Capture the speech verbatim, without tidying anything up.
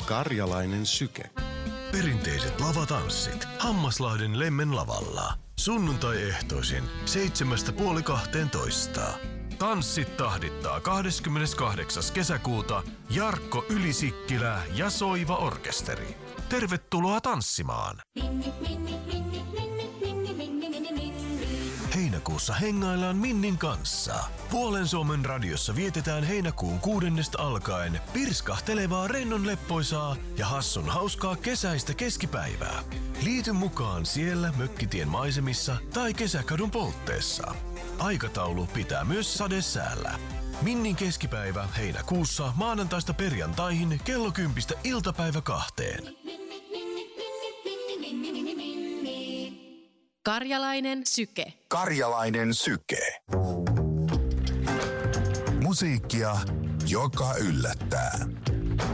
Karjalainen syke. Perinteiset lavatanssit Hammaslahden Lemmen lavalla. Sunnuntai-ehtoisin seitsemästä puoli kahteentoista. Tanssit tahdittaa kahdeskymmeneskahdeksas kesäkuuta Jarkko Ylisikkilä ja Soiva Orkesteri. Tervetuloa tanssimaan! Heinäkuussa hengaillaan Minnin kanssa. Puolen Suomen radiossa vietetään heinäkuun kuudennesta alkaen pirskahtelevaa rennon leppoisaa ja hassun hauskaa kesäistä keskipäivää. Liity mukaan siellä Mökkitien maisemissa tai Kesäkadun poltteessa. Aikataulu pitää myös sadesäällä. Minnin keskipäivä heinäkuussa maanantaista perjantaihin kello kympistä iltapäivä kahteen. Karjalainen syke. Karjalainen syke. Musiikkia, joka yllättää.